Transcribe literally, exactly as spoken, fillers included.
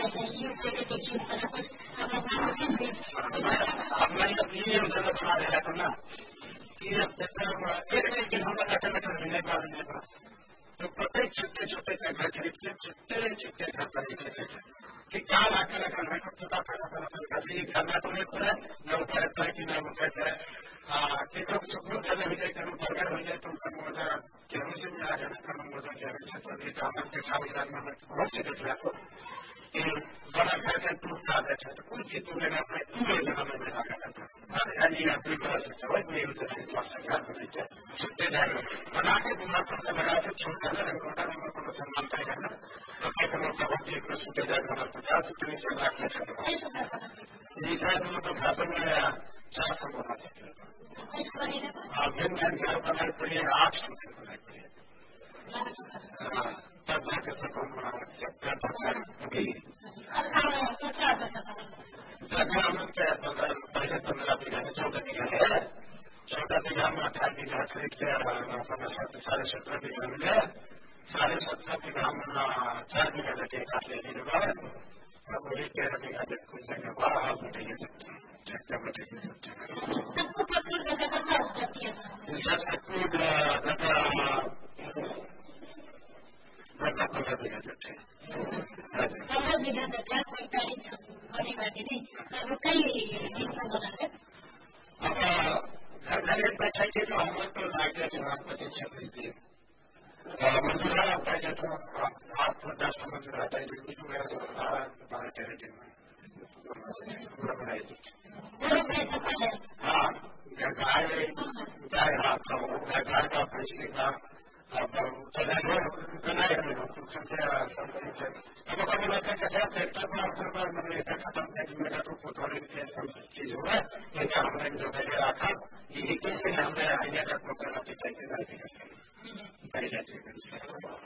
अब मैंने ये योजना बना दिया था ना कि अब जब एक एक दिन हम अचानक मिलने का मिलने का तो प्रत्येक छुट्टे छुट्टे से घर खरीद के छुट्टे छुट्टे घर पर लिखे थे कि क्या लाकर करना है पता पता कभी करना तो नहीं पड़ा न वो कहता है कि न वो कहता है कि तो सुखरूप चले हो जाए करूँ बर्गर हो जाए तो उनका मजा गेहूं से भी आ जाना करूँ मजा गेहूं से तो नहीं काम के साथ में बहुत से देख रहा कि बड़ा घर का टूट का बैठा तो कुछ ही टूटे ना अपने पूरे जगह में बैठा करता था यानी अपनी तरह से चलो मेरी उधर से स्वास्थ्य ख्याल होने चाहिए छुट्टे जाए बना के दिमाग पर लगा के छोटा ना छोटा नंबर को सम्मान करेगा ना तो क्या करो कब एक छुट्टे जाए बना पचास रुपये से लाख में चले ये शायद उनको तो खाता में चार सौ बना सकते हाँ भिन्न भिन्न घर बनाए पड़िए आठ छुट्टे बनाए पड़िए तब जाकर सबको सकता जगह में क्या पहले पंद्रह बीघा में चौदह बीघा है चौदह बीघा में अठारह बीघा खरीद के साढ़े सत्रह बीघा में है साढ़े सत्रह बीघा में चार बीघा लगे काट लेने के बाद अब वही तेरह बीघा जब कुछ जगह बारह हाल बैठेंगे ट्रैक्टर बैठेंगे सबको जगह पंद्रह बीघा जट्ठे पंद्रह बीघा जगह पैंतालीस होने वाली नहीं अब कई अब घर घर एक बैठा के तो हम लोग तो लाइट जवाब पच्चीस छब्बीस दिए मजदूर आता है तो आठ तो दस मजदूर आता है कुछ बारह बारह तेरह दिन में हाँ गाय गाय हाथ गाय का पैसे का अब चले गए बनाए अब कभी लगता है कैसा ट्रैक्टर पर अवसर पर मैंने खत्म मेरा तो थोड़ी चीज होगा लेकिन हमने जो पहले रखा ये कैसे हमने आइडिया का प्रोग्राम कैसे